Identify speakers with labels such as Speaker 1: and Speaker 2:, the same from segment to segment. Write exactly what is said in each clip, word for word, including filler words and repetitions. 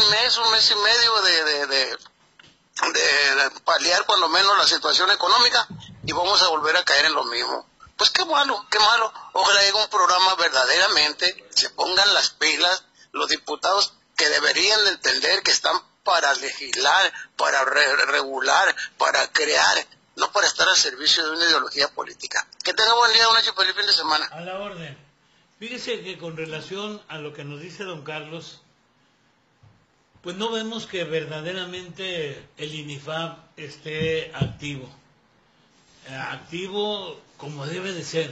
Speaker 1: mes, un mes y medio de, de, de, de paliar cuando menos la situación económica y vamos a volver a caer en lo mismo. Pues qué malo, qué malo. Ojalá llegue un programa verdaderamente, se pongan las pilas los diputados que deberían de entender que están para legislar, para re regular, para crear, no para estar al servicio de una ideología política. Que tenga buen día, una feliz fin de semana.
Speaker 2: A la orden. Fíjese que con relación a lo que nos dice don Carlos, pues no vemos que verdaderamente el INIFAP esté activo. Activo como debe de ser,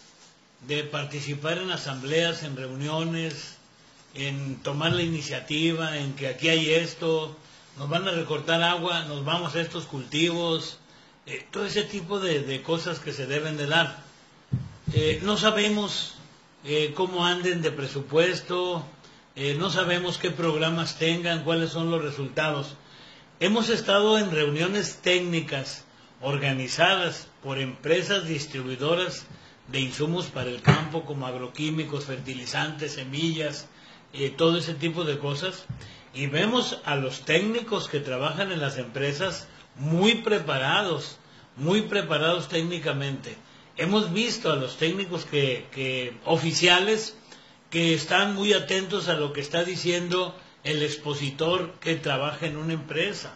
Speaker 2: de participar en asambleas, en reuniones, en tomar la iniciativa, en que aquí hay esto, nos van a recortar agua, nos vamos a estos cultivos, eh, todo ese tipo de, de cosas que se deben de dar. Eh, no sabemos eh, cómo anden de presupuesto, eh, no sabemos qué programas tengan, cuáles son los resultados. Hemos estado en reuniones técnicas organizadas por empresas distribuidoras de insumos para el campo, como agroquímicos, fertilizantes, semillas, eh, todo ese tipo de cosas, y vemos a los técnicos que trabajan en las empresas muy preparados, muy preparados técnicamente. Hemos visto a los técnicos que, que oficiales que están muy atentos a lo que está diciendo el expositor que trabaja en una empresa.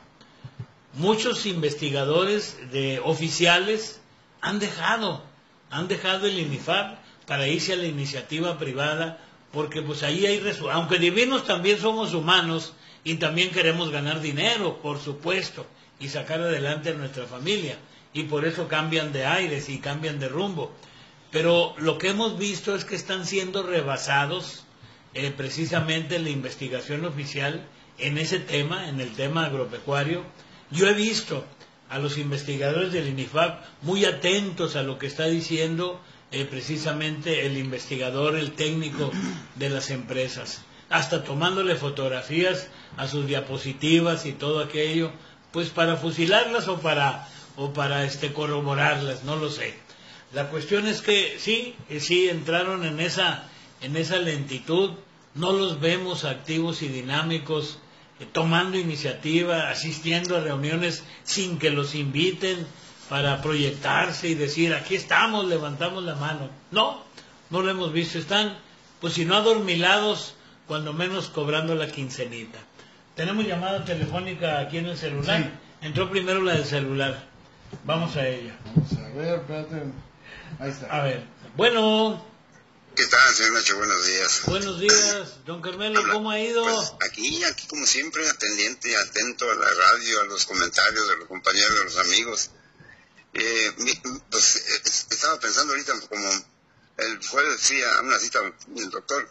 Speaker 2: Muchos investigadores de oficiales han dejado, han dejado el INIFAP para irse a la iniciativa privada, porque pues ahí hay resultados. Aunque divinos, también somos humanos y también queremos ganar dinero, por supuesto, y sacar adelante a nuestra familia, y por eso cambian de aires y cambian de rumbo. Pero lo que hemos visto es que están siendo rebasados eh, precisamente en la investigación oficial en ese tema, en el tema agropecuario. Yo he visto a los investigadores del INIFAP muy atentos a lo que está diciendo eh, precisamente el investigador, el técnico de las empresas, hasta tomándole fotografías a sus diapositivas y todo aquello, pues para fusilarlas o para, o para este, corroborarlas, no lo sé. La cuestión es que sí, sí entraron en esa, en esa lentitud, no los vemos activos y dinámicos, eh, tomando iniciativa, asistiendo a reuniones sin que los inviten para proyectarse y decir, aquí estamos, levantamos la mano. No, no lo hemos visto, están, pues si no adormilados, cuando menos cobrando la quincenita. Tenemos llamada telefónica aquí en el celular, sí. Entró primero la del celular, vamos a ella.
Speaker 3: Vamos a ver, espérate. Ahí está.
Speaker 2: A ver, bueno.
Speaker 4: ¿Qué tal, señor Nacho? Buenos días.
Speaker 2: Buenos días, don Carmelo,
Speaker 4: Habla,
Speaker 2: ¿cómo ha ido?
Speaker 4: Pues aquí, aquí como siempre, atendiente y atento a la radio, a los comentarios de los compañeros, de los amigos. Eh, mi, pues eh, estaba pensando ahorita, como el jueves fui a una cita del doctor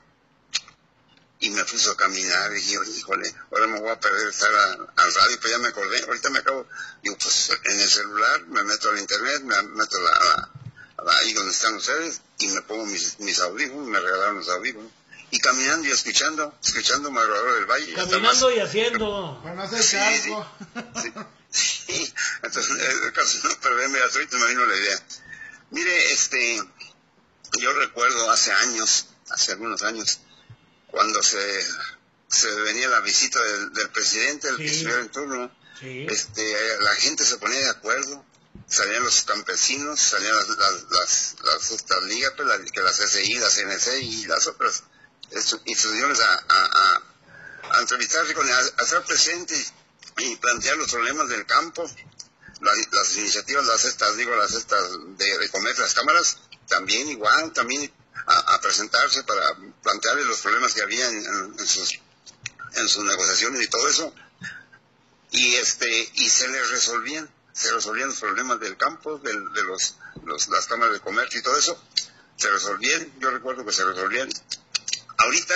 Speaker 4: y me puso a caminar y dije, híjole, ahora me voy a perder estar a, al radio, pues ya me acordé, ahorita me acabo, digo, pues en el celular me meto al internet, me meto a la, a la, ahí donde están ustedes y me pongo mis, mis audífonos, me regalaron los audífonos. Y caminando y escuchando, escuchando Magrodador del Valle.
Speaker 2: Caminando más, y haciendo.
Speaker 3: Para no hacer
Speaker 4: sí,
Speaker 3: cargo.
Speaker 4: Sí, sí, sí. Entonces, el caso no perderme, ahorita me vino la idea. Mire, este, yo recuerdo hace años, hace algunos años, cuando se, se venía la visita del, del presidente, el sí. que estuviera en turno, sí. este, la gente se ponía de acuerdo, salían los campesinos, salían las, las, las, las estas ligas, pues, la, que la C C I, la C N C y las otras instituciones a, a, a, a entrevistarse con a, a estar presentes y plantear los problemas del campo, la, las iniciativas, las estas, digo, las estas de, de comer, las cámaras, también igual, también a, a presentarse para plantearles los problemas que había en, en, en sus en sus negociaciones y todo eso, y este y se les resolvían, se resolvían los problemas del campo, del, de los, los las cámaras de comercio y todo eso, se resolvían, yo recuerdo que se resolvían. Ahorita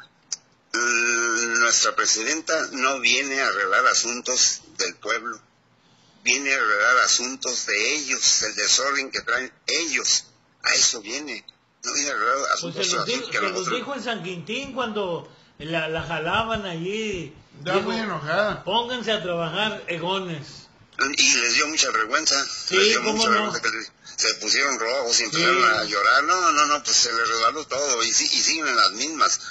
Speaker 4: nuestra presidenta no viene a arreglar asuntos del pueblo, viene a arreglar asuntos de ellos, el desorden que traen ellos, a eso viene, no viene a arreglar asuntos,
Speaker 2: pues se los,
Speaker 4: asuntos
Speaker 2: dijo,
Speaker 4: que
Speaker 2: se los dijo en San Quintín cuando la, la jalaban allí,
Speaker 3: ya muy enojada,
Speaker 2: pónganse a trabajar egones.
Speaker 4: Y les dio mucha vergüenza,
Speaker 2: sí,
Speaker 4: les dio mucha
Speaker 2: no?
Speaker 4: vergüenza que les, se pusieron rojos y empezaron sí. a llorar, no, no, no, pues se les resbaló todo y, y siguen en las mismas.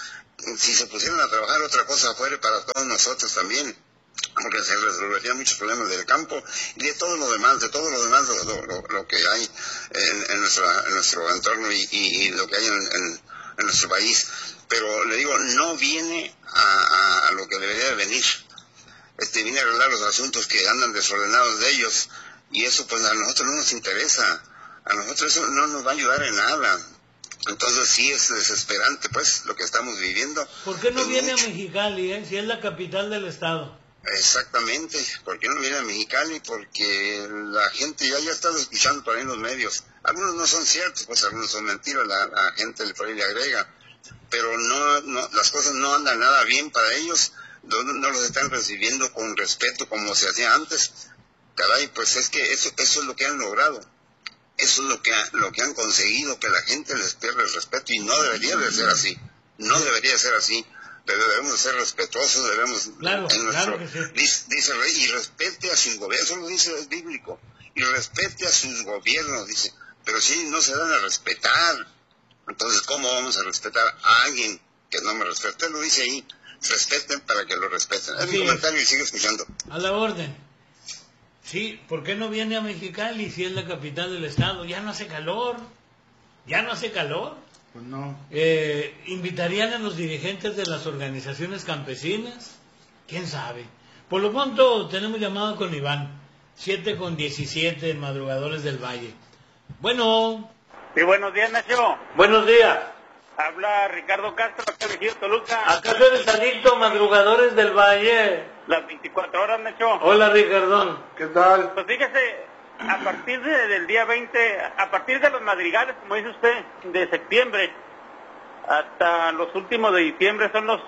Speaker 4: si se pusieran a trabajar otra cosa afuera para todos nosotros también, porque se resolverían muchos problemas del campo y de todo lo demás, de todo lo demás, lo, lo, lo que hay en, en, nuestra, en nuestro entorno y, y, y lo que hay en, en, en nuestro país. Pero le digo, no viene a, a lo que debería de venir. Este, viene a arreglar los asuntos que andan desordenados de ellos, y eso pues a nosotros no nos interesa, a nosotros eso no nos va a ayudar en nada. Entonces sí es desesperante pues lo que estamos viviendo.
Speaker 2: ¿Por qué no
Speaker 4: es
Speaker 2: viene
Speaker 4: mucho.
Speaker 2: a Mexicali, eh? Si es la capital del estado?
Speaker 4: Exactamente, ¿por qué no viene a Mexicali? Porque la gente ya, ya está escuchando por ahí en los medios. Algunos no son ciertos, pues algunos son mentiras, la, la gente por ahí le agrega. Pero no, no, las cosas no andan nada bien para ellos, no, no los están recibiendo con respeto como se hacía antes. Caray, pues es que eso, eso es lo que han logrado. Eso es lo que, ha, lo que han conseguido, que la gente les pierda el respeto, y no debería de ser así, no debería ser así, debemos ser respetuosos, debemos,
Speaker 2: claro,
Speaker 4: en nuestro,
Speaker 2: claro que sí.
Speaker 4: dice, dice Rey, y respete a sus gobiernos, eso lo dice el bíblico, y respete a sus gobiernos, dice, pero si no se dan a respetar, entonces ¿cómo vamos a respetar a alguien que no me respete? Lo dice ahí, respeten para que lo respeten. Es mi comentario y sigue escuchando.
Speaker 2: A la orden. Sí, ¿por qué no viene a Mexicali si es la capital del estado? Ya no hace calor, ya no hace calor.
Speaker 3: Pues no.
Speaker 2: Eh, ¿Invitarían a los dirigentes de las organizaciones campesinas? ¿Quién sabe? Por lo pronto tenemos llamado con Iván, siete con diecisiete, Madrugadores del Valle. Bueno.
Speaker 5: Sí, buenos días, Nacho.
Speaker 2: Buenos días.
Speaker 5: Habla Ricardo Castro, acá de Ejido Toluca.
Speaker 2: ¿Acaso eres adicto, Madrugadores del Valle?
Speaker 5: Las veinticuatro horas, Nacho.
Speaker 2: Hola, Ricardón.
Speaker 3: ¿Qué tal?
Speaker 5: Pues fíjese, a partir de, del día veinte, a partir de los madrigales, como dice usted, de septiembre hasta los últimos de diciembre son los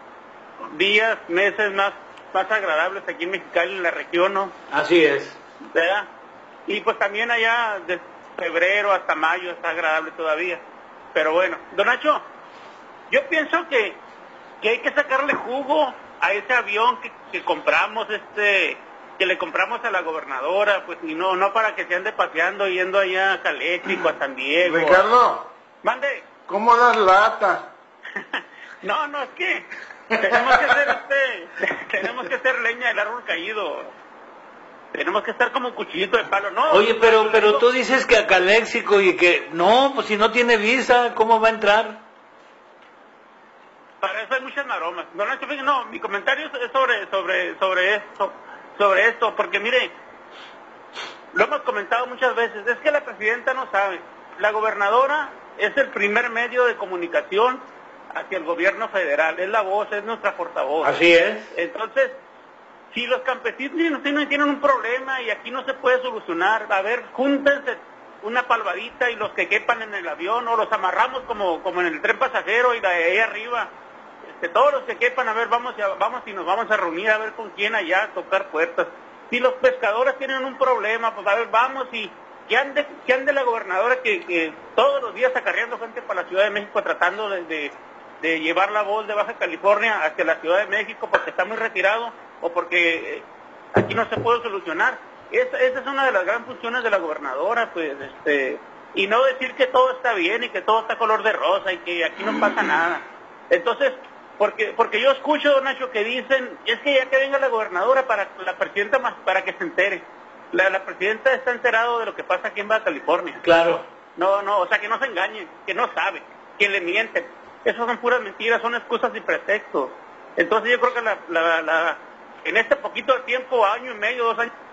Speaker 5: días, meses más, más agradables aquí en Mexicali, en la región, ¿no?
Speaker 2: Así es.
Speaker 5: ¿Verdad? Y pues también allá de febrero hasta mayo está agradable todavía. Pero bueno, don Nacho, yo pienso que, que hay que sacarle jugo a ese avión que, que compramos, este, que le compramos a la gobernadora, pues, y no, no para que se ande paseando yendo allá a Caléxico, a San Diego.
Speaker 3: Ricardo,
Speaker 5: Mande.
Speaker 3: ¿cómo das lata?
Speaker 5: No, no, es que tenemos que hacer este, tenemos que hacer leña del árbol caído. Tenemos que estar como cuchillito de palo, ¿no?
Speaker 2: Oye, pero pero tú dices que a Caléxico y que... No, pues si no tiene visa, ¿cómo va a entrar?
Speaker 5: Para eso hay muchas maromas. No, no, no, mi comentario es sobre, sobre, sobre esto, sobre esto, porque mire, lo hemos comentado muchas veces, es que la presidenta no sabe. La gobernadora es el primer medio de comunicación hacia el gobierno federal, es la voz, es nuestra portavoz.
Speaker 2: Así es.
Speaker 5: Entonces, si los campesinos tienen un problema y aquí no se puede solucionar, a ver, júntense una palvadita y los que quepan en el avión, o los amarramos como, como en el tren pasajero y la de ahí arriba, este, todos los que quepan, a ver, vamos, a, vamos y nos vamos a reunir a ver con quién allá, a tocar puertas. Si los pescadores tienen un problema, pues a ver, vamos y que ande, que ande la gobernadora que, que todos los días acarreando gente para la Ciudad de México tratando de, de, de llevar la voz de Baja California hacia la Ciudad de México porque está muy retirado o porque aquí no se puede solucionar. Esa, esa es una de las grandes funciones de la gobernadora, pues, este, y no decir que todo está bien y que todo está color de rosa y que aquí no pasa nada. Entonces, porque porque yo escucho, don Nacho, que dicen, es que ya que venga la gobernadora para la presidenta más para que se entere. La, la presidenta está enterado de lo que pasa aquí en Baja California.
Speaker 2: Claro.
Speaker 5: No, no, o sea, que no se engañen, que no sabe, que le mienten. Esas son puras mentiras, son excusas y pretextos. Entonces yo creo que la, la, la en este poquito de tiempo, año y medio, dos años...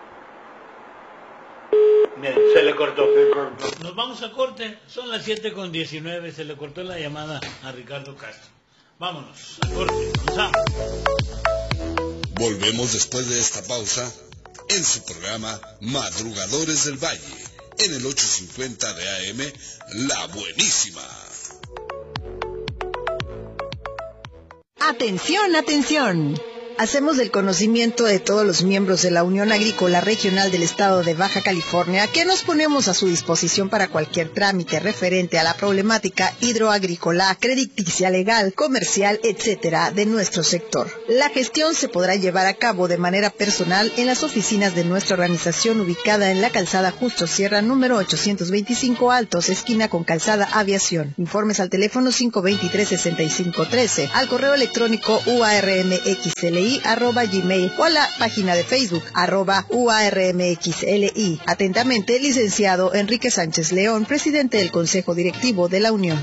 Speaker 2: Bien, se le cortó. Se cortó. Nos vamos a corte, son las siete con diecinueve, se le cortó la llamada a Ricardo Castro. Vámonos, a corte, comenzamos.
Speaker 6: Volvemos después de esta pausa en su programa Madrugadores del Valle, en el ochocientos cincuenta de A M, La Buenísima.
Speaker 7: Atención, atención. Hacemos del conocimiento de todos los miembros de la Unión Agrícola Regional del Estado de Baja California que nos ponemos a su disposición para cualquier trámite referente a la problemática hidroagrícola, crediticia, legal, comercial, etcétera, de nuestro sector. La gestión se podrá llevar a cabo de manera personal en las oficinas de nuestra organización ubicada en la calzada Justo Sierra número ochocientos veinticinco Altos, esquina con calzada Aviación. Informes al teléfono cinco dos tres, seis cinco uno tres, al correo electrónico uarmxli arroba gmail o a la página de Facebook arroba uarmxli. Atentamente, licenciado Enrique Sánchez León, presidente del Consejo Directivo de la Unión.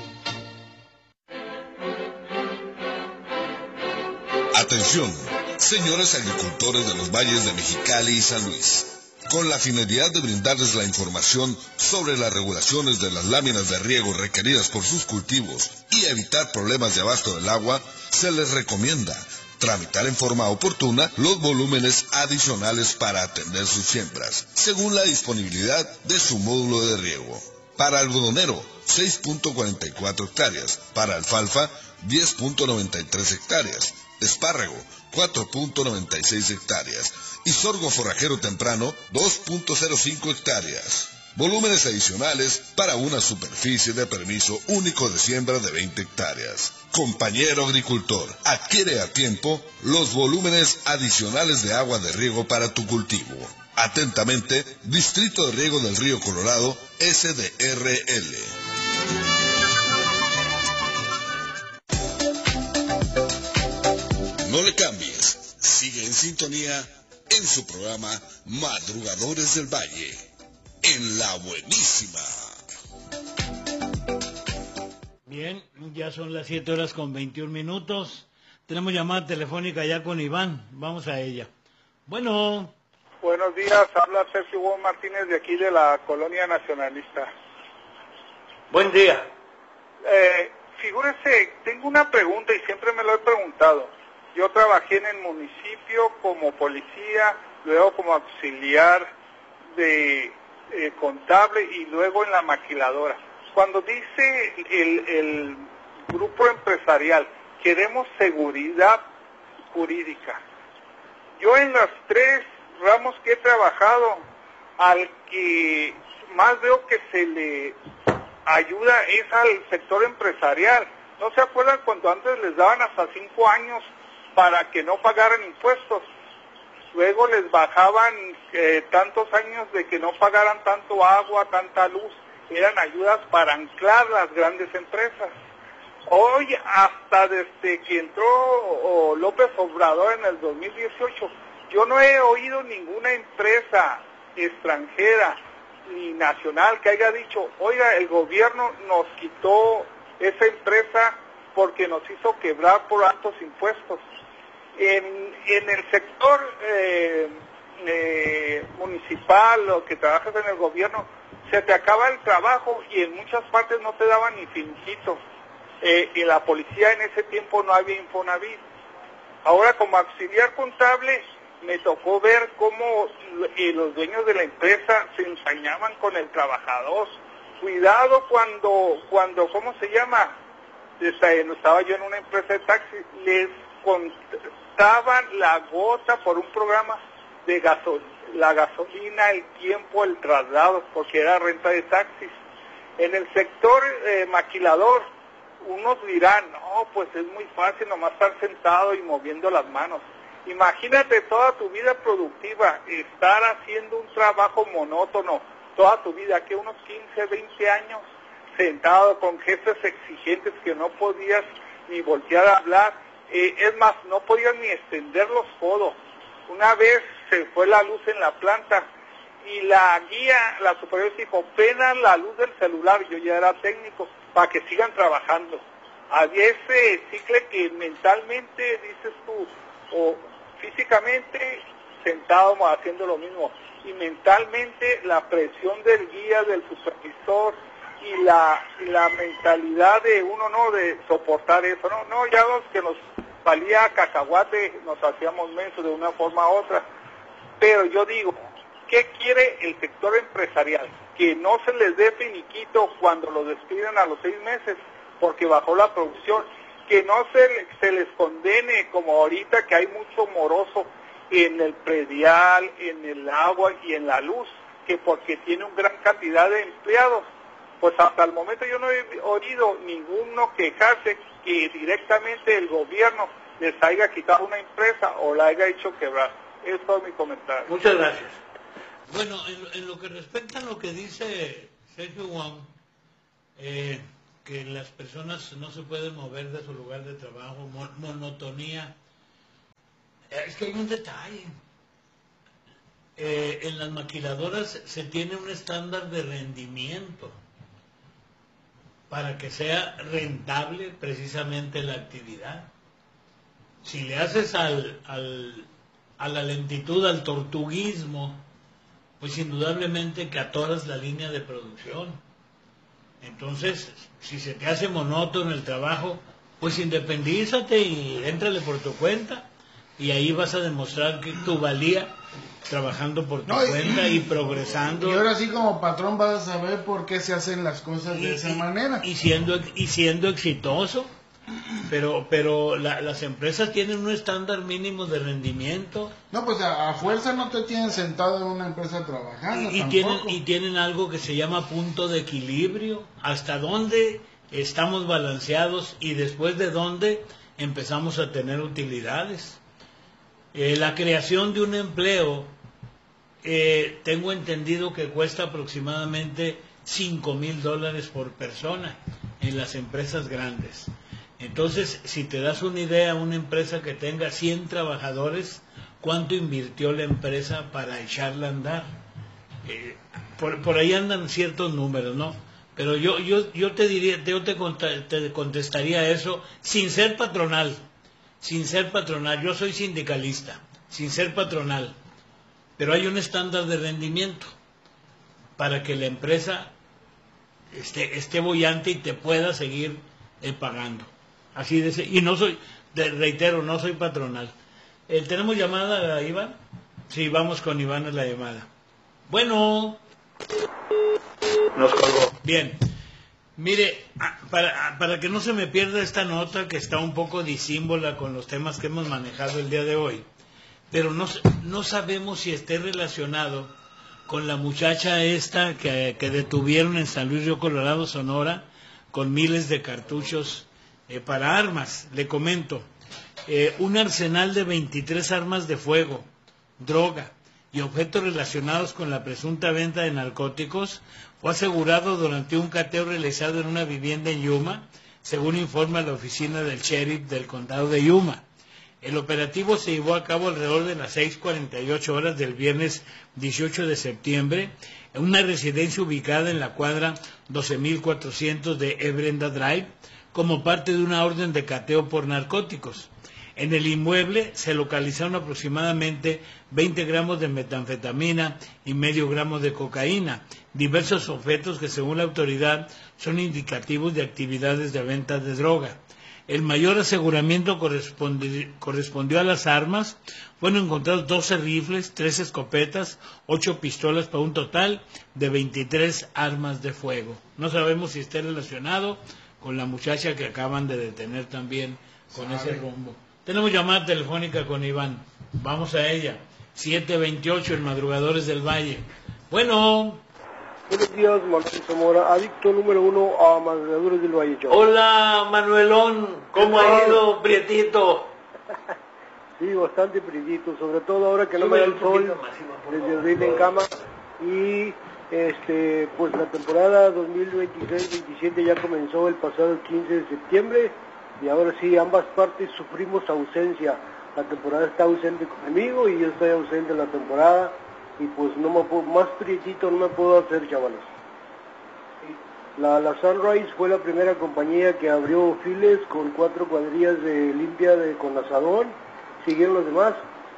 Speaker 6: Atención, señores agricultores de los valles de Mexicali y San Luis. Con la finalidad de brindarles la información sobre las regulaciones de las láminas de riego requeridas por sus cultivos y evitar problemas de abasto del agua, se les recomienda tramitar en forma oportuna los volúmenes adicionales para atender sus siembras, según la disponibilidad de su módulo de riego. Para algodonero, seis punto cuarenta y cuatro hectáreas. Para alfalfa, diez punto noventa y tres hectáreas. Espárrago, cuatro punto noventa y seis hectáreas. Y sorgo forrajero temprano, dos punto cero cinco hectáreas. Volúmenes adicionales para una superficie de permiso único de siembra de veinte hectáreas. Compañero agricultor, adquiere a tiempo los volúmenes adicionales de agua de riego para tu cultivo. Atentamente, Distrito de Riego del Río Colorado, S D R L. No le cambies, sigue en sintonía en su programa Madrugadores del Valle, en La Buenísima.
Speaker 2: Bien, ya son las siete horas con veintiún minutos. Tenemos llamada telefónica ya con Iván. Vamos a ella. Bueno.
Speaker 3: Buenos días, habla Sergio Hugo Martínez de aquí de la Colonia Nacionalista.
Speaker 2: Buen día.
Speaker 3: Eh, figúrese, tengo una pregunta y siempre me lo he preguntado. Yo trabajé en el municipio como policía, luego como auxiliar de eh, contable y luego en la maquiladora. Cuando dice el, el grupo empresarial, queremos seguridad jurídica. Yo en los tres ramos que he trabajado, al que más veo que se le ayuda es al sector empresarial. ¿No se acuerdan cuando antes les daban hasta cinco años para que no pagaran impuestos? Luego les bajaban eh, tantos años de que no pagaran tanto agua, tanta luz. Eran ayudas para anclar las grandes empresas. Hoy, hasta desde que entró oh, López Obrador en el dos mil dieciocho, yo no he oído ninguna empresa extranjera ni nacional que haya dicho, oiga, el gobierno nos quitó esa empresa porque nos hizo quebrar por altos impuestos. En, en el sector eh, eh, municipal o que trabajas en el gobierno, se te acaba el trabajo y en muchas partes no te daban ni finiquito. Eh, en la policía en ese tiempo no había Infonavit. Ahora como auxiliar contable me tocó ver cómo eh, los dueños de la empresa se ensañaban con el trabajador. Cuidado cuando, cuando ¿cómo se llama? Estaba yo en una empresa de taxi, les contaban la gota por un programa de gasolina, la gasolina, el tiempo, el traslado, porque era renta de taxis. En el sector eh, maquilador, unos dirán, no, pues es muy fácil nomás estar sentado y moviendo las manos. Imagínate toda tu vida productiva, estar haciendo un trabajo monótono, toda tu vida, que unos quince, veinte años, sentado con jefes exigentes que no podías ni voltear a hablar, eh, es más, no podías ni extender los codos. Una vez se fue la luz en la planta y la guía, la superior dijo, pena la luz del celular, yo ya era técnico, para que sigan trabajando. Había ese cicle que mentalmente, dices tú, o físicamente sentado haciendo lo mismo, y mentalmente la presión del guía, del supervisor, y la, y la mentalidad de uno, no, de soportar eso, no, no, ya los que nos valía cacahuate, nos hacíamos mensos de una forma u otra, pero yo digo, ¿qué quiere el sector empresarial? Que no se les dé finiquito cuando lo despiden a los seis meses, porque bajó la producción, que no se, se les condene como ahorita que hay mucho moroso en el predial, en el agua y en la luz, que porque tiene una gran cantidad de empleados. Pues hasta el momento yo no he oído ninguno quejarse que directamente el gobierno les haya quitado una empresa o la haya hecho quebrar. Eso es todo mi comentario.
Speaker 2: Muchas gracias. Bueno, en, en lo que respecta a lo que dice Sergio Wong, eh, que las personas no se pueden mover de su lugar de trabajo, mon monotonía, es que hay un detalle. Eh, en las maquiladoras se tiene un estándar de rendimiento para que sea rentable precisamente la actividad. Si le haces al, al, a la lentitud, al tortuguismo, pues indudablemente que atoras la línea de producción. Entonces, si se te hace monótono el trabajo, pues independízate y éntrale por tu cuenta, y ahí vas a demostrar que tu valía trabajando por tu no, cuenta y, y progresando.
Speaker 8: Y ahora sí, como patrón, vas a saber por qué se hacen las cosas y, de esa
Speaker 2: y,
Speaker 8: manera.
Speaker 2: Y siendo, y siendo exitoso. Pero pero la, las empresas tienen un estándar mínimo de rendimiento.
Speaker 8: No, pues a, a fuerza no te tienen sentado en una empresa trabajando.
Speaker 2: Y, y, tienen, y tienen algo que se llama punto de equilibrio. Hasta dónde estamos balanceados y después de dónde empezamos a tener utilidades. Eh, la creación de un empleo, eh, tengo entendido que cuesta aproximadamente cinco mil dólares por persona en las empresas grandes. Entonces, si te das una idea, una empresa que tenga cien trabajadores, ¿cuánto invirtió la empresa para echarla a andar? Eh, por, por ahí andan ciertos números, ¿no? Pero yo yo yo te diría, yo te, te contestaría eso sin ser patronal, sin ser patronal. Yo soy sindicalista, sin ser patronal. Pero hay un estándar de rendimiento para que la empresa esté, esté boyante y te pueda seguir eh, pagando. Así de ese, y no soy, de, reitero, no soy patronal. Eh, ¿Tenemos llamada, Iván? Sí, vamos con Iván en la llamada. Bueno. Nos colgó. Bien. Mire, para, para que no se me pierda esta nota que está un poco disímbola con los temas que hemos manejado el día de hoy, pero no, no sabemos si esté relacionado con la muchacha esta que, que detuvieron en San Luis Río Colorado, Sonora, con miles de cartuchos Eh, para armas. Le comento, eh, un arsenal de veintitrés armas de fuego, droga y objetos relacionados con la presunta venta de narcóticos fue asegurado durante un cateo realizado en una vivienda en Yuma, según informa la oficina del sheriff del condado de Yuma. El operativo se llevó a cabo alrededor de las seis cuarenta y ocho horas del viernes dieciocho de septiembre en una residencia ubicada en la cuadra doce mil cuatrocientos de E. Brenda Drive, como parte de una orden de cateo por narcóticos. En el inmueble se localizaron aproximadamente veinte gramos de metanfetamina y medio gramo de cocaína, diversos objetos que según la autoridad son indicativos de actividades de venta de droga. El mayor aseguramiento correspondió a las armas. Fueron encontrados doce rifles, tres escopetas, ocho pistolas para un total de veintitrés armas de fuego. No sabemos si esté relacionado con la muchacha que acaban de detener también con ¿Sabe? ese rumbo. Tenemos llamada telefónica con Iván. Vamos a ella. siete veintiocho en Madrugadores del Valle. Bueno.
Speaker 9: Buenos días, Manuel Zamora, adicto número uno a Madrugadores del Valle.
Speaker 2: Hola, Manuelón. ¿Cómo ha ido, Prietito?
Speaker 9: Sí, bastante prietito, sobre todo ahora que no me da el sol, desde dormir en cama. Y este pues la temporada dos mil veintiséis veintisiete ya comenzó el pasado quince de septiembre y ahora sí ambas partes sufrimos ausencia. La temporada está ausente conmigo y yo estoy ausente en la temporada y pues no me puedo, más prietito no me puedo hacer, chavalos. La, la Sunrise fue la primera compañía que abrió files con cuatro cuadrillas de limpia de, con asadón, siguieron los demás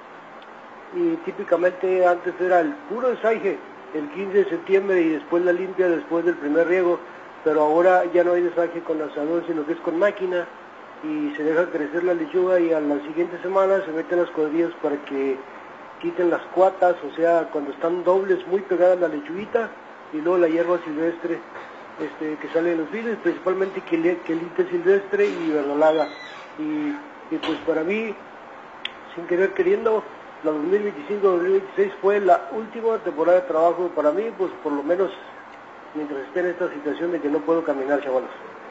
Speaker 9: y típicamente antes era el puro desaje el quince de septiembre y después la limpia después del primer riego, pero ahora ya no hay desaje con asadón, sino que es con máquina y se deja crecer la lechuga y a la siguiente semana se meten las cuadrillas para que quiten las cuatas, o sea, cuando están dobles muy pegadas la lechuguita y luego la hierba silvestre este, que sale de los files, principalmente quelite silvestre y verdolaga. Y, y pues para mí, sin querer queriendo, la dos mil veinticinco dos mil veintiséis fue la última temporada de trabajo para mí, pues por lo menos mientras esté en esta situación de que no puedo caminar, chavalos.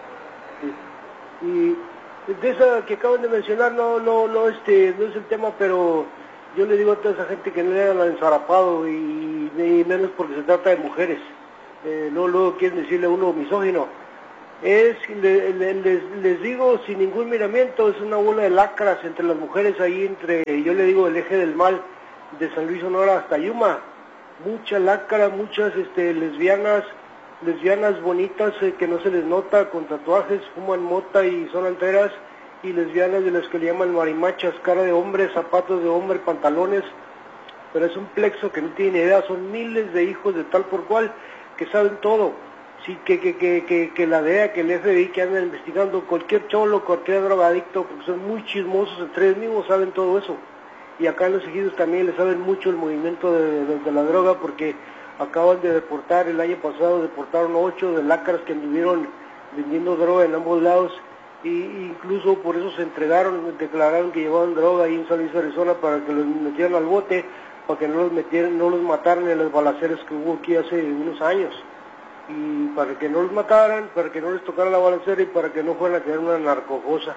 Speaker 9: Sí. Y de esa que acaban de mencionar, no, no, no, este, no es el tema, pero yo le digo a toda esa gente que no le hagan al ensarapado, y, y menos porque se trata de mujeres. Eh, no luego quieren decirle a uno misógino. Es, le, le, les, les digo sin ningún miramiento, es una bola de lacras entre las mujeres ahí, entre, yo le digo, el eje del mal, de San Luis Sonora hasta Yuma. Mucha lacra, muchas este, lesbianas, lesbianas bonitas eh, que no se les nota, con tatuajes, fuman mota y son alteras, y lesbianas de las que le llaman marimachas, cara de hombre, zapatos de hombre, pantalones, pero es un plexo que no tiene idea, son miles de hijos de tal por cual que saben todo. Sí, que, que, que, que, que la D E A, que el F B I, que andan investigando, cualquier cholo, cualquier drogadicto, porque son muy chismosos entre ellos mismos, saben todo eso. Y acá en los ejidos también le saben mucho el movimiento de, de, de la droga, porque acaban de deportar, el año pasado deportaron ocho de lacras que anduvieron vendiendo droga en ambos lados, y incluso por eso se entregaron, declararon que llevaban droga ahí en San Luis, Arizona, para que los metieran al bote, para que no los metieran, no los mataran en las balaceras que hubo aquí hace unos años. Y para que no los mataran, para que no les tocara la balacera y para que no fueran a quedar una narcojosa.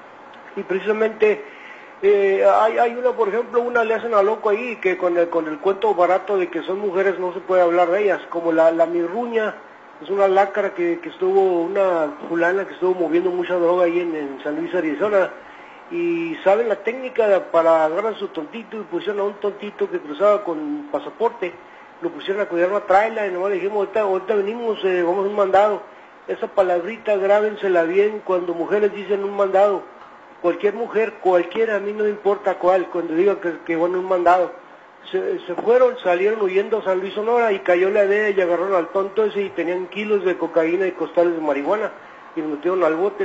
Speaker 9: Y precisamente eh, hay, hay una, por ejemplo, una le hacen a loco ahí, que con el, con el cuento barato de que son mujeres no se puede hablar de ellas, como la, la mirruña, es una lacra que, que estuvo, una fulana que estuvo moviendo mucha droga ahí en, en San Luis, Arizona, y saben la técnica para agarrar a su tontito, y pusieron a un tontito que cruzaba con pasaporte, lo pusieron a cuidar una traila, y nomás le dijimos, ahorita, ahorita venimos, eh, vamos a un mandado. Esa palabrita grábensela bien cuando mujeres dicen un mandado. Cualquier mujer, cualquiera, a mí no importa cuál, cuando diga que, que van a un mandado. Se, se fueron, salieron huyendo a San Luis Sonora, y cayó la D E A y agarraron al tonto ese, y tenían kilos de cocaína y costales de marihuana, y lo metieron al bote.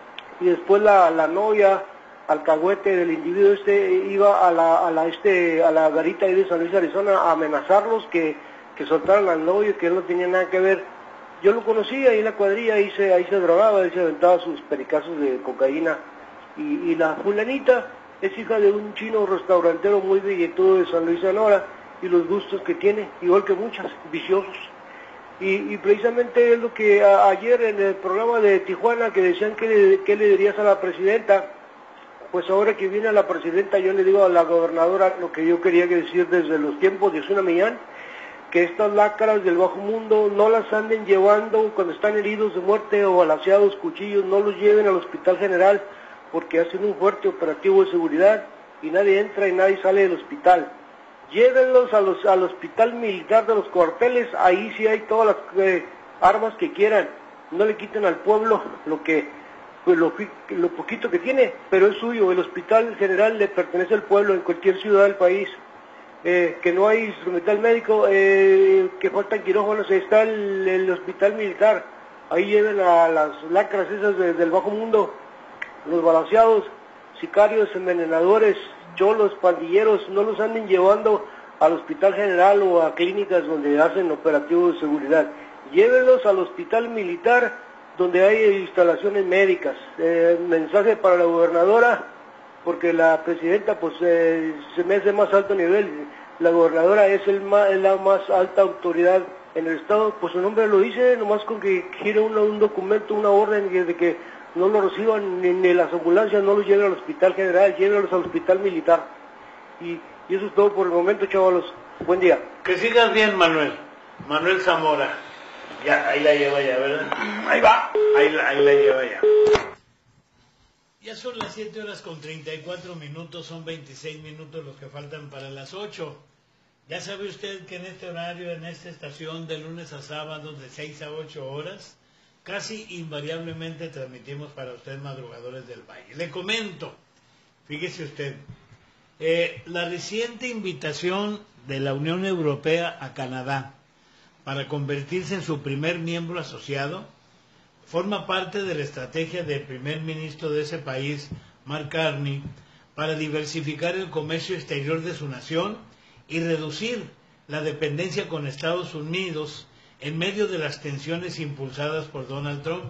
Speaker 9: Y después la, la novia, alcahuete del individuo este, iba a la, a la, este, a la garita ahí de San Luis, Arizona, a amenazarlos que, que soltaran al novio, que él no tenía nada que ver. Yo lo conocí ahí en la cuadrilla, ahí se, ahí se drogaba, ahí se aventaba sus pericazos de cocaína. Y, y la fulanita es hija de un chino restaurantero muy billetudo de San Luis, Sonora, y los gustos que tiene, igual que muchas, viciosos. Y, y precisamente es lo que a, ayer en el programa de Tijuana, que decían que le, que le dirías a la presidenta, pues ahora que viene la presidenta, yo le digo a la gobernadora lo que yo quería decir desde los tiempos de Osuna Millán, que estas lacras del bajo mundo no las anden llevando cuando están heridos de muerte o balaceados, cuchillos, no los lleven al hospital general, porque hacen un fuerte operativo de seguridad y nadie entra y nadie sale del hospital. Llévenlos a los, al hospital militar de los cuarteles, ahí sí hay todas las eh, armas que quieran, no le quiten al pueblo lo que... pues lo, lo poquito que tiene, pero es suyo. El hospital general le pertenece al pueblo en cualquier ciudad del país. Eh, que no hay instrumental médico, eh, que faltan quirófanos, está el, el hospital militar, ahí lleven a las lacras esas de, del bajo mundo, los balanceados, sicarios, envenenadores, cholos, pandilleros, no los anden llevando al hospital general o a clínicas donde hacen operativos de seguridad, llévenlos al hospital militar donde hay instalaciones médicas. Eh, mensaje para la gobernadora, porque la presidenta pues eh, se me hace más alto nivel, la gobernadora es, el más, es la más alta autoridad en el estado, pues su nombre lo dice, nomás con que gire un, un documento, una orden de que no lo reciban ni, ni las ambulancias, no los lleven al hospital general, llévenlos al hospital militar. Y, y eso es todo por el momento, chavalos. Buen día.
Speaker 2: Que sigas bien, Manuel. Manuel Zamora. Ya, ahí la lleva ya, ¿verdad? Ahí va. Ahí, ahí la lleva ya. Ya son las siete horas con treinta y cuatro minutos, son veintiséis minutos los que faltan para las ocho. Ya sabe usted que en este horario, en esta estación, de lunes a sábado, de seis a ocho horas, casi invariablemente transmitimos para usted Madrugadores del Valle. Le comento, fíjese usted, eh, la reciente invitación de la Unión Europea a Canadá para convertirse en su primer miembro asociado, forma parte de la estrategia del primer ministro de ese país, Mark Carney, para diversificar el comercio exterior de su nación y reducir la dependencia con Estados Unidos en medio de las tensiones impulsadas por Donald Trump.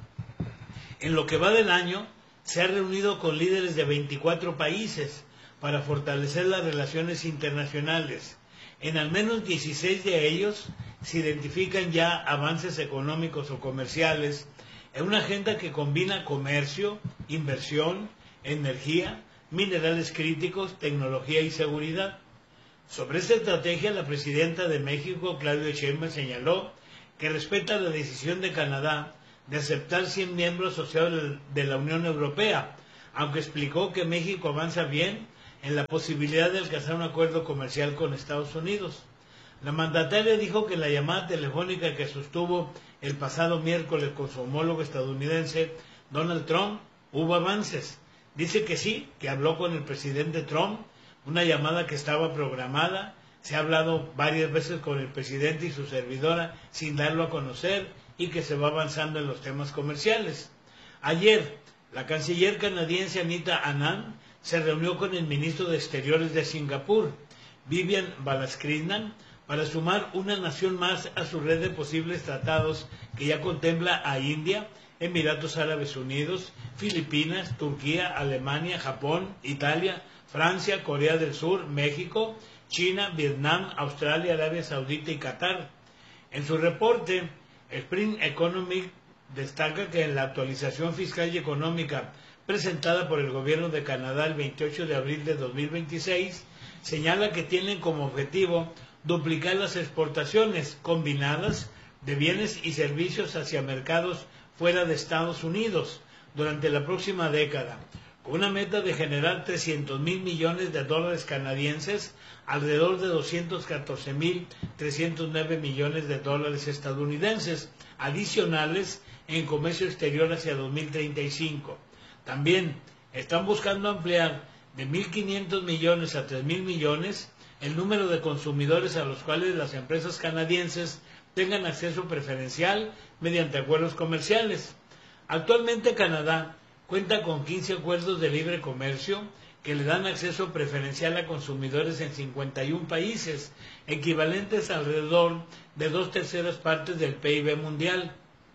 Speaker 2: En lo que va del año, se ha reunido con líderes de veinticuatro países para fortalecer las relaciones internacionales. En al menos dieciséis de ellos se identifican ya avances económicos o comerciales en una agenda que combina comercio, inversión, energía, minerales críticos, tecnología y seguridad. Sobre esta estrategia, la presidenta de México, Claudia Sheinbaum, señaló que respeta la decisión de Canadá de aceptar cien miembros asociados de la Unión Europea, aunque explicó que México avanza bien en la posibilidad de alcanzar un acuerdo comercial con Estados Unidos. La mandataria dijo que en la llamada telefónica que sostuvo el pasado miércoles con su homólogo estadounidense, Donald Trump, hubo avances. Dice que sí, que habló con el presidente Trump, una llamada que estaba programada. Se ha hablado varias veces con el presidente y su servidora sin darlo a conocer y que se va avanzando en los temas comerciales. Ayer, la canciller canadiense Anita Anand se reunió con el ministro de Exteriores de Singapur, Vivian Balakrishnan, para sumar una nación más a su red de posibles tratados que ya contempla a India, Emiratos Árabes Unidos, Filipinas, Turquía, Alemania, Japón, Italia, Francia, Corea del Sur, México, China, Vietnam, Australia, Arabia Saudita y Qatar. En su reporte, Spring Economic destaca que en la actualización fiscal y económica presentada por el gobierno de Canadá el veintiocho de abril de dos mil veintiséis, señala que tienen como objetivo duplicar las exportaciones combinadas de bienes y servicios hacia mercados fuera de Estados Unidos durante la próxima década, con una meta de generar trescientos mil millones de dólares canadienses, alrededor de doscientos catorce mil trescientos nueve millones de dólares estadounidenses adicionales en comercio exterior hacia dos mil treinta y cinco. También están buscando ampliar de mil quinientos millones a tres mil millones el número de consumidores a los cuales las empresas canadienses tengan acceso preferencial mediante acuerdos comerciales. Actualmente Canadá cuenta con quince acuerdos de libre comercio que le dan acceso preferencial a consumidores en cincuenta y un países, equivalentes a alrededor de dos terceras partes del P I B mundial.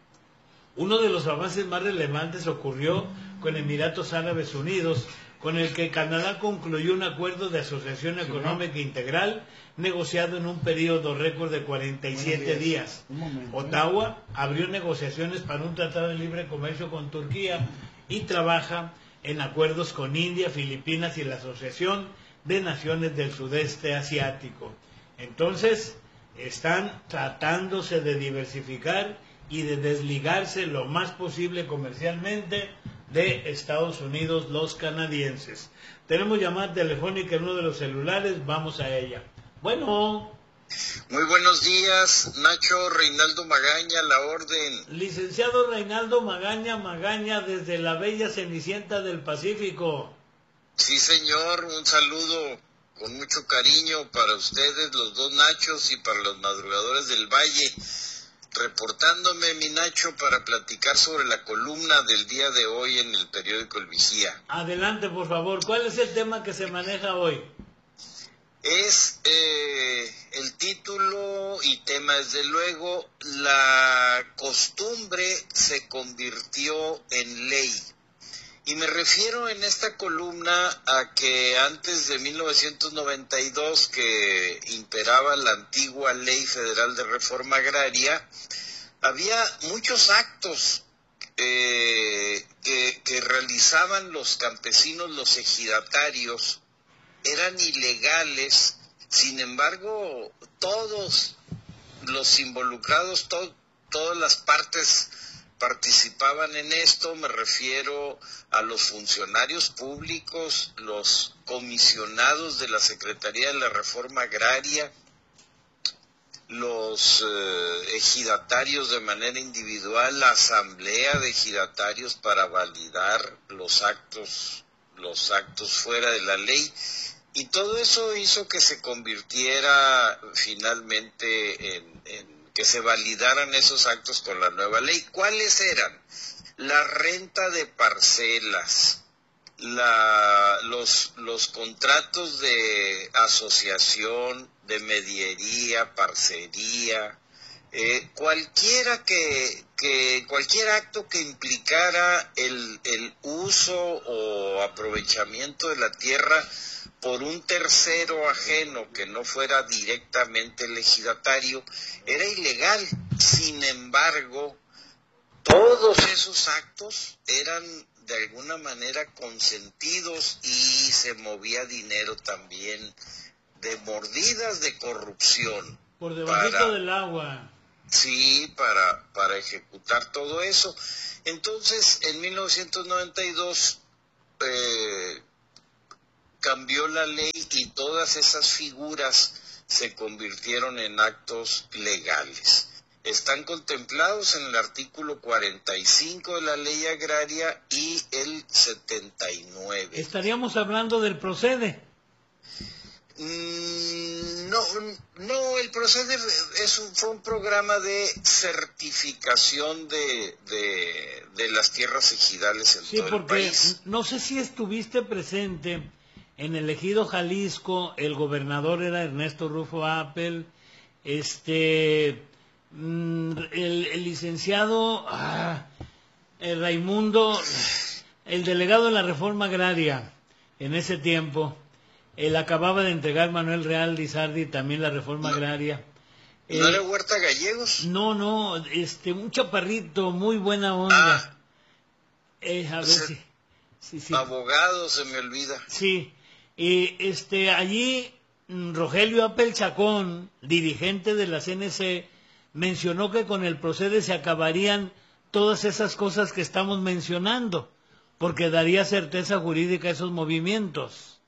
Speaker 2: Uno de los avances más relevantes ocurrió con Emiratos Árabes Unidos, con el que Canadá concluyó un acuerdo de asociación económica integral negociado en un periodo récord de cuarenta y siete días. Ottawa abrió negociaciones para un tratado de libre comercio con Turquía y trabaja en acuerdos con India, Filipinas y la Asociación de Naciones del Sudeste Asiático. Entonces, están tratándose de diversificar y de desligarse lo más posible comercialmente de Estados Unidos los canadienses. Tenemos llamada telefónica en uno de los celulares, vamos a ella. Bueno.
Speaker 10: Muy buenos días, Nacho Reinaldo Magaña, la orden.
Speaker 2: Licenciado Reinaldo Magaña, Magaña, desde la bella Cenicienta del Pacífico.
Speaker 10: Sí, señor, un saludo con mucho cariño para ustedes, los dos Nachos, y para los madrugadores del Valle. Reportándome, mi Nacho, para platicar sobre la columna del día de hoy en el periódico El Vigía.
Speaker 2: Adelante, por favor. ¿Cuál es el tema que se maneja hoy?
Speaker 10: Es eh, el título y tema, desde luego, la costumbre se convirtió en ley. Y me refiero en esta columna a que antes de mil novecientos noventa y dos, que imperaba la antigua Ley Federal de Reforma Agraria, había muchos actos eh, que, que realizaban los campesinos, los ejidatarios, eran ilegales. Sin embargo, todos los involucrados, to, todas las partes participaban en esto. Me refiero a los funcionarios públicos, los comisionados de la Secretaría de la Reforma Agraria, los eh, ejidatarios de manera individual, la asamblea de ejidatarios para validar los actos, los actos fuera de la ley. Y todo eso hizo que se convirtiera finalmente en, en que se validaran esos actos con la nueva ley. ¿Cuáles eran? La renta de parcelas, la, los, los contratos de asociación, de mediería, parcería, Eh, cualquiera que, que cualquier acto que implicara el, el uso o aprovechamiento de la tierra por un tercero ajeno que no fuera directamente el ejidatario era ilegal. Sin embargo, todos esos actos eran de alguna manera consentidos y se movía dinero también de mordidas de corrupción.
Speaker 2: Por debajito
Speaker 10: para,
Speaker 2: del agua.
Speaker 10: Sí, para, para ejecutar todo eso. Entonces, en mil novecientos noventa y dos eh, cambió la ley y todas esas figuras se convirtieron en actos legales. Están contemplados en el artículo cuarenta y cinco de la Ley Agraria y el setenta y nueve.
Speaker 2: ¿Estaríamos hablando del procede?
Speaker 10: Mm, no, no, el procede es un, fue un programa de certificación de, de, de las tierras ejidales en
Speaker 2: sí,
Speaker 10: todo el país.
Speaker 2: Sí, porque no sé si estuviste presente en el ejido Jalisco, el gobernador era Ernesto Rufo Appel, este... El, el licenciado ah, el Raimundo, el delegado de la Reforma Agraria en ese tiempo, él acababa de entregar Manuel Real Lizardi también la Reforma
Speaker 10: no,
Speaker 2: Agraria.
Speaker 10: ¿No
Speaker 2: eh,
Speaker 10: era Huerta Gallegos?
Speaker 2: No, no, este, un chaparrito, muy buena onda.
Speaker 10: Ah,
Speaker 2: eh, a ver
Speaker 10: ese,
Speaker 2: si, sí, sí.
Speaker 10: Abogado, se me olvida.
Speaker 2: Sí, y este, allí Rogelio Appel Chacón, dirigente de la C N C, mencionó que con el procede se acabarían todas esas cosas que estamos mencionando, porque daría certeza jurídica a esos movimientos.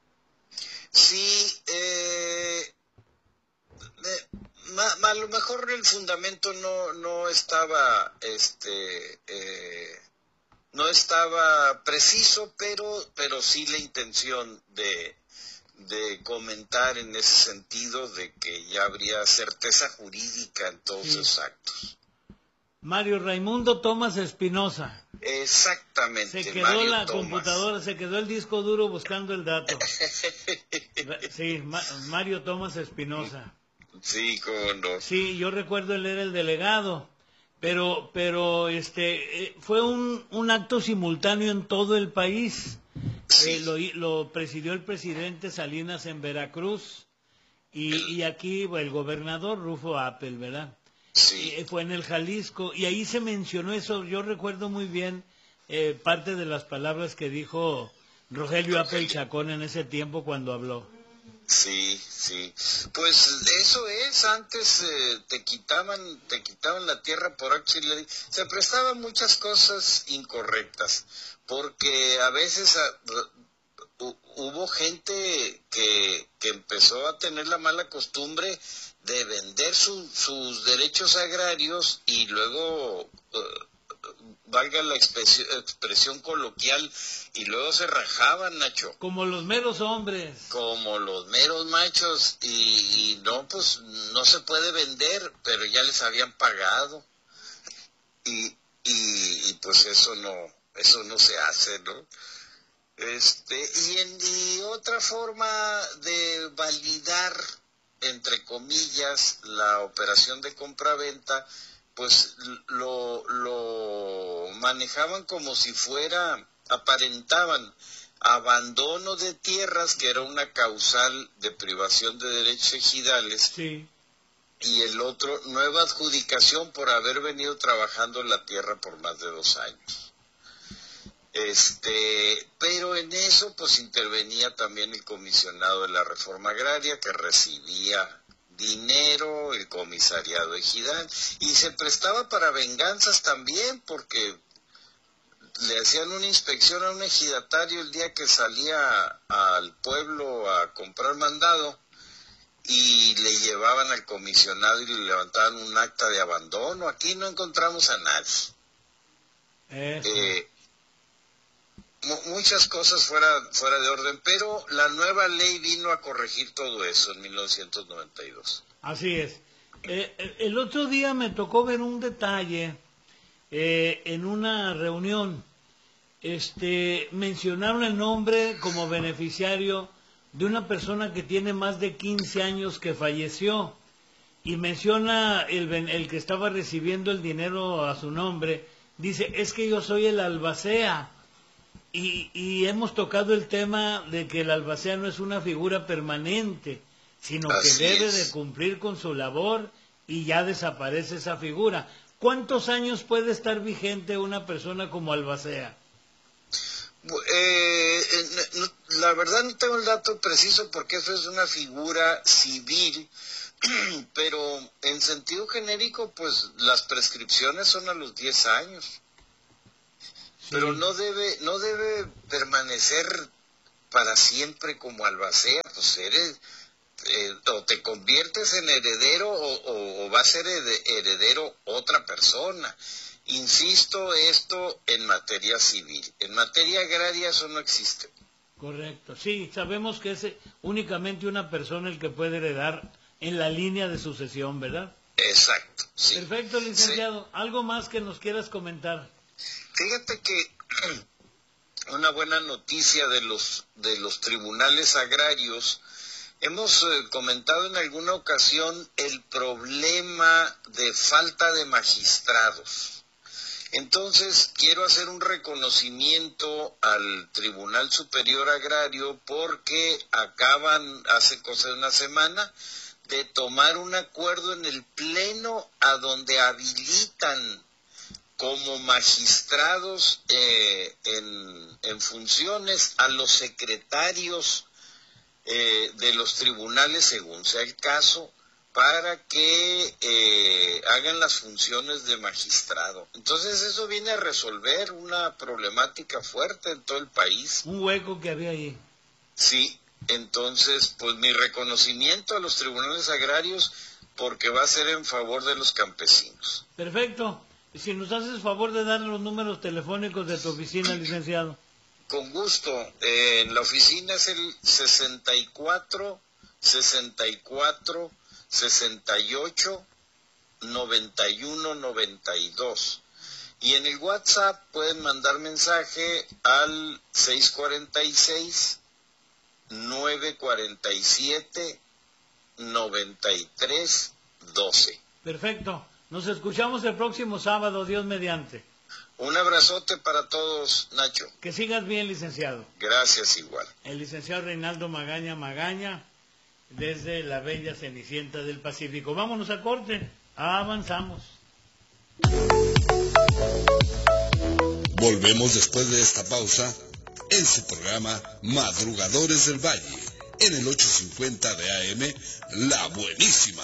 Speaker 10: Sí, eh, eh, ma, ma, a lo mejor el fundamento no, no estaba, este, eh, no estaba preciso, pero, pero sí la intención de de comentar en ese sentido de que ya habría certeza jurídica en todos sí. esos actos.
Speaker 2: Mario Raimundo Tomás Espinosa.
Speaker 10: Exactamente.
Speaker 2: Se quedó
Speaker 10: Mario
Speaker 2: la
Speaker 10: Tomás.
Speaker 2: computadora, se quedó el disco duro buscando el dato. Sí, Ma Mario Tomás Espinosa.
Speaker 10: Sí, cómo no.
Speaker 2: Sí, yo recuerdo él era el delegado, pero, pero este, eh, fue un, un acto simultáneo en todo el país.
Speaker 10: Sí.
Speaker 2: Eh, lo, lo presidió el presidente Salinas en Veracruz y, y aquí bueno, el gobernador Rufo Appel, ¿verdad?
Speaker 10: Sí.
Speaker 2: Eh, fue en el Jalisco y ahí se mencionó eso. Yo recuerdo muy bien eh, parte de las palabras que dijo Rogelio Appel Chacón en ese tiempo cuando habló.
Speaker 10: Sí, sí. Pues eso es, antes eh, te quitaban te quitaban la tierra por acto y ley. Se prestaban muchas cosas incorrectas, porque a veces a, uh, hubo gente que, que empezó a tener la mala costumbre de vender su, sus derechos agrarios y luego... Uh, valga la expresión, expresión coloquial, y luego se rajaban, Nacho.
Speaker 2: Como los meros hombres.
Speaker 10: Como los meros machos, y, y no, pues no se puede vender, pero ya les habían pagado. Y, y, y pues eso no, eso no se hace, ¿no? Este, y, en, y otra forma de validar, entre comillas, la operación de compraventa, pues lo, lo manejaban como si fuera, aparentaban abandono de tierras, que era una causal de privación de derechos ejidales,
Speaker 2: sí.
Speaker 10: Y el otro, nueva adjudicación por haber venido trabajando la tierra por más de dos años. Este, pero en eso pues intervenía también el comisionado de la Reforma Agraria, que recibía dinero, el comisariado ejidal, y se prestaba para venganzas también, porque le hacían una inspección a un ejidatario el día que salía al pueblo a comprar mandado, y le llevaban al comisionado y le levantaban un acta de abandono. Aquí no encontramos a nadie. Eh, muchas cosas fuera, fuera de orden, pero la nueva ley vino a corregir todo eso en mil novecientos noventa y dos.
Speaker 2: Así es. Eh, el otro día me tocó ver un detalle eh, en una reunión. Este, mencionaron el nombre como beneficiario de una persona que tiene más de quince años que falleció. y menciona el, el que estaba recibiendo el dinero a su nombre, dice, es que yo soy el albacea, y, y hemos tocado el tema de que el albacea no es una figura permanente, sino que
Speaker 10: Así
Speaker 2: debe
Speaker 10: es.
Speaker 2: de cumplir con su labor y ya desaparece esa figura. ¿Cuántos años puede estar vigente una persona como albacea?
Speaker 10: Eh, no, la verdad no tengo el dato preciso porque eso es una figura civil, pero en sentido genérico, pues las prescripciones son a los diez años. Sí. Pero no debe, no debe permanecer para siempre como albacea, pues eres, eh, o te conviertes en heredero o, o, o va a ser heredero otra persona. Insisto, esto en materia civil. En materia agraria eso no existe.
Speaker 2: Correcto, sí, sabemos que es únicamente una persona el que puede heredar en la línea de sucesión, ¿verdad?
Speaker 10: Exacto, sí.
Speaker 2: Perfecto, licenciado.
Speaker 10: Sí.
Speaker 2: ¿Algo más que nos quieras comentar?
Speaker 10: Fíjate que una buena noticia de los, de los tribunales agrarios, hemos eh, comentado en alguna ocasión el problema de falta de magistrados. Entonces, quiero hacer un reconocimiento al Tribunal Superior Agrario porque acaban, hace cosa de una semana, de tomar un acuerdo en el Pleno a donde habilitan como magistrados eh, en, en funciones a los secretarios eh, de los tribunales, según sea el caso, para que eh, hagan las funciones de magistrado. Entonces eso viene a resolver una problemática fuerte en todo el país.
Speaker 2: Un hueco que había ahí.
Speaker 10: Sí, entonces pues mi reconocimiento a los tribunales agrarios porque va a ser en favor de los campesinos.
Speaker 2: Perfecto. Si nos haces favor de dar los números telefónicos de tu oficina, licenciado.
Speaker 10: Con gusto. Eh, en la oficina es el sesenta y cuatro, sesenta y cuatro, sesenta y ocho, noventa y uno, noventa y dos. Y en el WhatsApp pueden mandar mensaje al seis cuatro seis, nueve cuatro siete, nueve tres uno dos.
Speaker 2: Perfecto. Nos escuchamos el próximo sábado, Dios mediante.
Speaker 10: Un abrazote para todos, Nacho.
Speaker 2: Que sigas bien, licenciado.
Speaker 10: Gracias, igual.
Speaker 2: El licenciado Reinaldo Magaña Magaña, desde la bella Cenicienta del Pacífico. Vámonos a corte, avanzamos.
Speaker 6: Volvemos después de esta pausa en su programa Madrugadores del Valle, en el ochocientos cincuenta de A M, La Buenísima.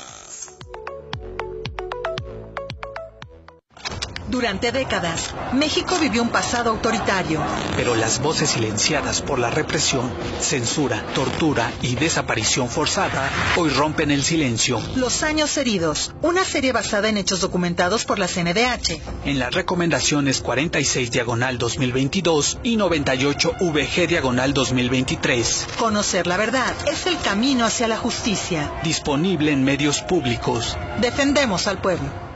Speaker 11: Durante décadas, México vivió un pasado autoritario.
Speaker 12: Pero las voces silenciadas por la represión, censura, tortura y desaparición forzada hoy rompen el silencio.
Speaker 11: Los años heridos, una serie basada en hechos documentados por la C N D H.
Speaker 12: En las recomendaciones cuarenta y seis diagonal dos mil veintidós y noventa y ocho V G diagonal dos mil veintitrés.
Speaker 11: Conocer la verdad es el camino hacia la justicia.
Speaker 12: Disponible en medios públicos.
Speaker 11: Defendemos al pueblo.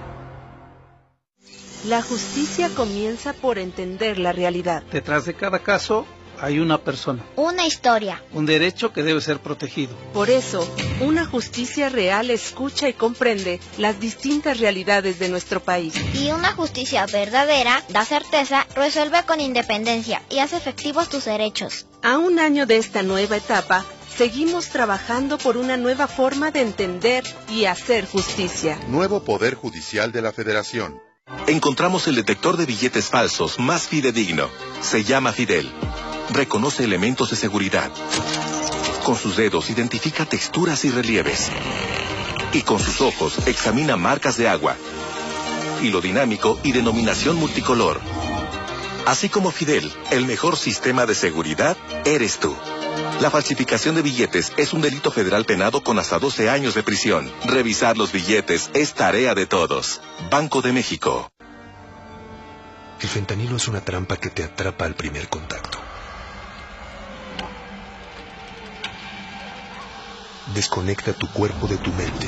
Speaker 13: La justicia comienza por entender la realidad.
Speaker 14: Detrás de cada caso hay una persona.
Speaker 15: Una historia.
Speaker 14: Un derecho que debe ser protegido.
Speaker 13: Por eso, una justicia real escucha y comprende las distintas realidades de nuestro país.
Speaker 15: Y una justicia verdadera da certeza, resuelve con independencia y hace efectivos tus derechos.
Speaker 13: A un año de esta nueva etapa, seguimos trabajando por una nueva forma de entender y hacer justicia.
Speaker 16: Nuevo Poder Judicial de la Federación.
Speaker 17: Encontramos el detector de billetes falsos más fidedigno. Se llama Fidel. Reconoce elementos de seguridad. Con sus dedos identifica texturas y relieves. Y con sus ojos examina marcas de agua. Hilo dinámico y denominación multicolor. Así como Fidel, el mejor sistema de seguridad eres tú. La falsificación de billetes es un delito federal penado con hasta doce años de prisión. Revisar los billetes es tarea de todos. Banco de México.
Speaker 18: El fentanilo es una trampa que te atrapa al primer contacto. Desconecta tu cuerpo de tu mente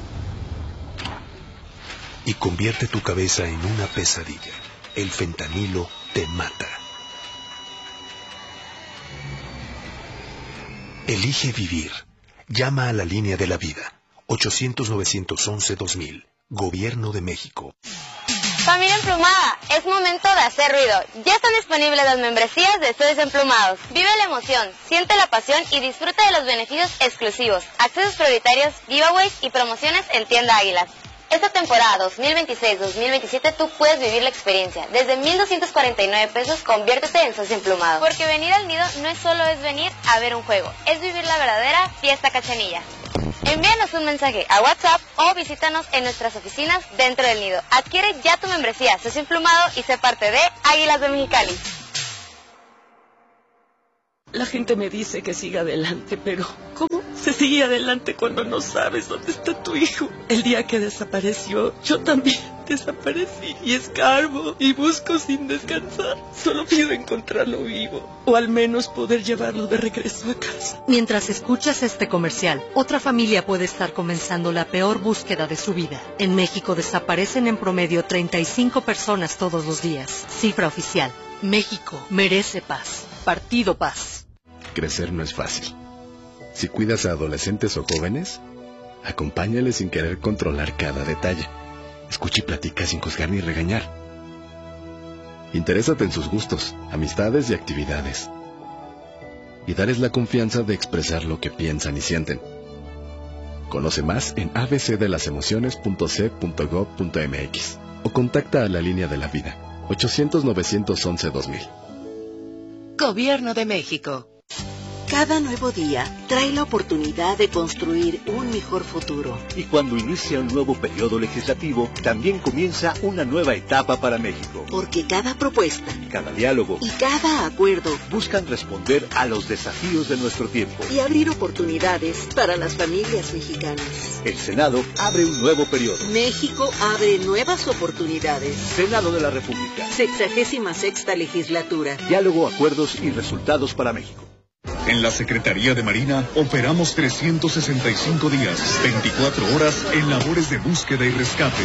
Speaker 18: y convierte tu cabeza en una pesadilla. El fentanilo te mata. Elige vivir. Llama a la línea de la vida. ochocientos novecientos once dos mil. Gobierno de México.
Speaker 19: Familia Emplumada, es momento de hacer ruido. Ya están disponibles las membresías de Estudios Emplumados. Vive la emoción, siente la pasión y disfruta de los beneficios exclusivos, accesos prioritarios, giveaways y promociones en Tienda Águilas. Esta temporada dos mil veintiséis dos mil veintisiete tú puedes vivir la experiencia. Desde mil doscientos cuarenta y nueve pesos, conviértete en socio emplumado. Porque venir al nido no es solo es venir a ver un juego, es vivir la verdadera fiesta cachanilla. Envíanos un mensaje a WhatsApp o visítanos en nuestras oficinas dentro del nido. Adquiere ya tu membresía socio emplumado y sé parte de Águilas de Mexicali.
Speaker 20: La gente me dice que siga adelante, pero ¿cómo se sigue adelante cuando no sabes dónde está tu hijo? El día que desapareció, yo también desaparecí y escarbo y busco sin descansar. Solo pido encontrarlo vivo o al menos poder llevarlo de regreso a casa.
Speaker 21: Mientras escuchas este comercial, otra familia puede estar comenzando la peor búsqueda de su vida. En México desaparecen en promedio treinta y cinco personas todos los días. Cifra oficial. México merece paz. Partido Paz.
Speaker 22: Crecer no es fácil. Si cuidas a adolescentes o jóvenes, acompáñales sin querer controlar cada detalle. Escucha y platica sin juzgar ni regañar. Interésate en sus gustos, amistades y actividades. Y darles la confianza de expresar lo que piensan y sienten. Conoce más en a b c de las emociones punto c punto gov punto m x o contacta a la línea de la vida ochocientos novecientos once dos mil.
Speaker 11: Gobierno de México. Cada nuevo día trae la oportunidad de construir un mejor futuro.
Speaker 23: Y cuando inicia un nuevo periodo legislativo, también comienza una nueva etapa para México.
Speaker 11: Porque cada propuesta,
Speaker 23: cada diálogo
Speaker 11: y cada acuerdo
Speaker 23: buscan responder a los desafíos de nuestro tiempo
Speaker 11: y abrir oportunidades para las familias mexicanas.
Speaker 23: El Senado abre un nuevo periodo.
Speaker 11: México abre nuevas oportunidades.
Speaker 23: Senado de la República.
Speaker 11: Sexagésima sexta legislatura.
Speaker 23: Diálogo, acuerdos y resultados para México.
Speaker 24: En la Secretaría de Marina operamos trescientos sesenta y cinco días, veinticuatro horas en labores de búsqueda y rescate.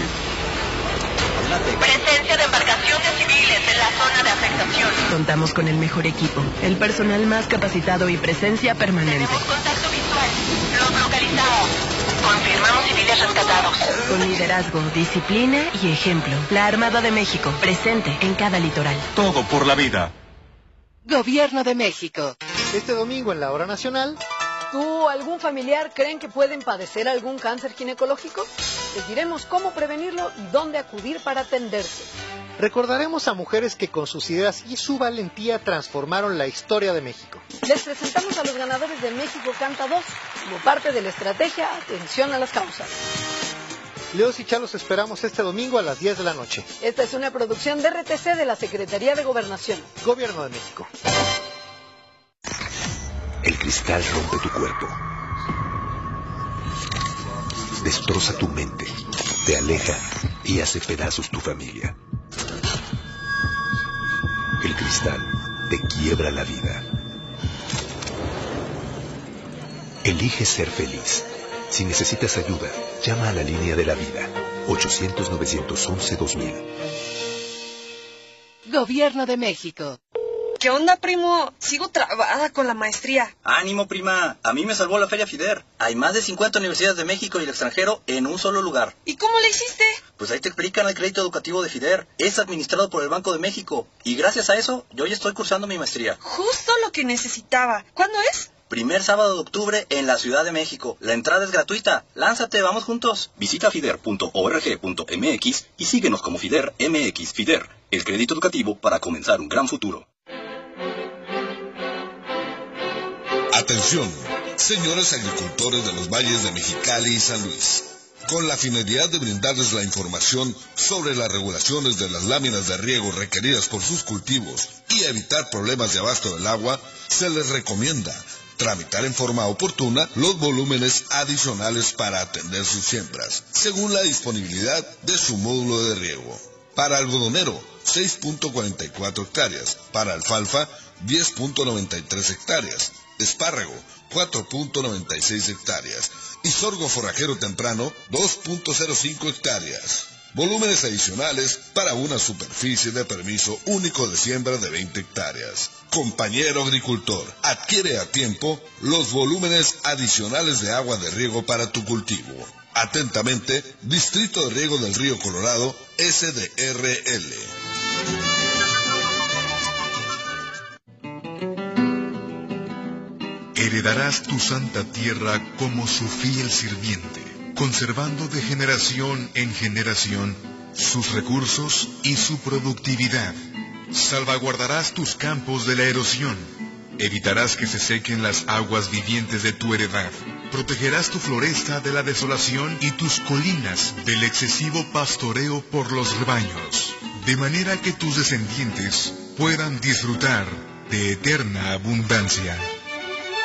Speaker 25: Presencia de embarcaciones civiles en la zona de afectación.
Speaker 26: Contamos con el mejor equipo, el personal más capacitado y presencia permanente.
Speaker 25: Tenemos contacto visual. Los localizamos. Confirmamos civiles rescatados.
Speaker 26: Con liderazgo, disciplina y ejemplo. La Armada de México, presente en cada litoral.
Speaker 24: Todo por la vida.
Speaker 11: Gobierno de México.
Speaker 27: Este domingo en la Hora Nacional.
Speaker 28: ¿Tú o algún familiar creen que pueden padecer algún cáncer ginecológico? Les diremos cómo prevenirlo y dónde acudir para atenderse.
Speaker 27: Recordaremos a mujeres que con sus ideas y su valentía transformaron la historia de México.
Speaker 28: Les presentamos a los ganadores de México Canta dos, como parte de la estrategia Atención a las Causas.
Speaker 27: Leos y Chalos esperamos este domingo a las diez de la noche.
Speaker 28: Esta es una producción de R T C de la Secretaría de Gobernación.
Speaker 27: Gobierno de México.
Speaker 18: El cristal rompe tu cuerpo. Destroza tu mente. Te aleja y hace pedazos tu familia. El cristal te quiebra la vida. Elige ser feliz. Si necesitas ayuda, llama a la línea de la vida. ochocientos novecientos once dos mil.
Speaker 11: Gobierno de México.
Speaker 29: ¿Qué onda, primo? Sigo trabada con la maestría.
Speaker 30: Ánimo, prima. A mí me salvó la Feria FIDER. Hay más de cincuenta universidades de México y el extranjero en un solo lugar.
Speaker 29: ¿Y cómo le hiciste?
Speaker 30: Pues ahí te explican el crédito educativo de FIDER. Es administrado por el Banco de México. Y gracias a eso, yo ya estoy cursando mi maestría.
Speaker 29: Justo lo que necesitaba. ¿Cuándo es?
Speaker 30: Primer sábado de octubre en la Ciudad de México. La entrada es gratuita. Lánzate, vamos juntos. Visita fider punto org punto m x y síguenos como FIDER M X. FIDER, el crédito educativo para comenzar un gran futuro.
Speaker 6: Atención, señores agricultores de los valles de Mexicali y San Luis. Con la finalidad de brindarles la información sobre las regulaciones de las láminas de riego requeridas por sus cultivos y evitar problemas de abasto del agua, se les recomienda tramitar en forma oportuna los volúmenes adicionales para atender sus siembras, según la disponibilidad de su módulo de riego. Para algodonero, seis punto cuarenta y cuatro hectáreas. Para alfalfa, diez punto noventa y tres hectáreas. Espárrago, cuatro punto noventa y seis hectáreas. Y sorgo forrajero temprano, dos punto cero cinco hectáreas. volúmenes adicionales para una superficie de permiso único de siembra de veinte hectáreas. Compañero agricultor, adquiere a tiempo los volúmenes adicionales de agua de riego para tu cultivo. Atentamente, Distrito de Riego del Río Colorado, S D R L.
Speaker 1: Heredarás tu santa tierra como su fiel sirviente, conservando de generación en generación sus recursos y su productividad. Salvaguardarás tus campos de la erosión, evitarás que se sequen las aguas vivientes de tu heredad, protegerás tu floresta de la desolación y tus colinas del excesivo pastoreo por los rebaños, de manera que tus descendientes puedan disfrutar de eterna abundancia.